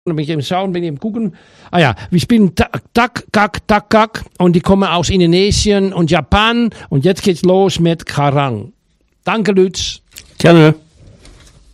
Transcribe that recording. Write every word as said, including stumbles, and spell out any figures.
bin ich im Schauen, bin ich im Gucken. Ah ja, wir spielen Tak, Tak, Kak, Tak, Kak und die kommen aus Indonesien und Japan und jetzt geht's los mit Karang. Danke, Lütz. Gerne.